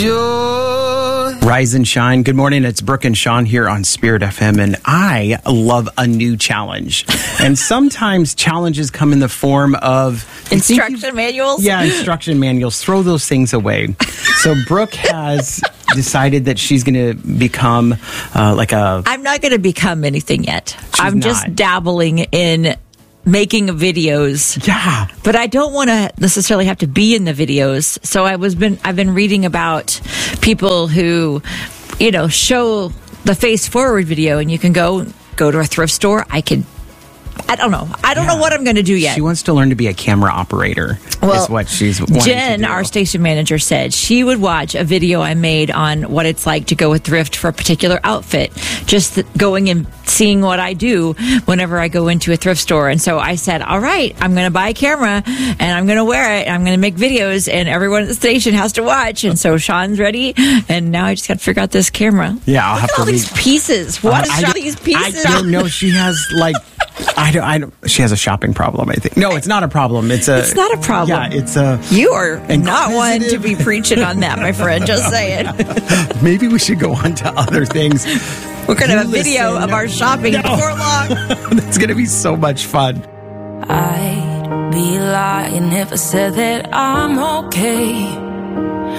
Rise and shine. Good morning. It's Brooke and Sean here on Spirit FM, and I love a new challenge. And sometimes challenges come in the form of instruction manuals. Yeah, instruction manuals. Throw those things away. So Brooke has decided that she's going to become I'm not going to become anything yet. I'm just dabbling in making videos. Yeah. But I don't want to necessarily have to be in the videos. So I've been reading about people who, show the face forward video, and you can go to a thrift store. I don't know. I don't know what I'm going to do yet. She wants to learn to be a camera operator. Is what she's wanting Jen, to do. our station manager, said she would watch a video I made on what it's like to go a thrift for a particular outfit. Just going and seeing what I do whenever I go into a thrift store. And so I said, all right, I'm going to buy a camera and I'm going to wear it. I'm going to make videos and everyone at the station has to watch. And so Sean's ready. And now I just got to figure out this camera. Yeah, I'll have to all these pieces. What is all these pieces? I don't know. She has she has a shopping problem, I think. No, it's not a problem. It's not a problem. Yeah, it's a... You are not one to be preaching on that, my friend. Just saying. Maybe we should go on to other things. We're going to have a video of our shopping before long. That's going to be so much fun. I'd be lying if I said that I'm okay.